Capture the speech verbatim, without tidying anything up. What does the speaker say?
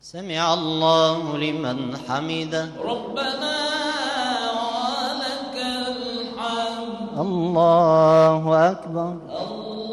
سمع الله لمن حمده. ربنا ولك الحمد. الله أكبر.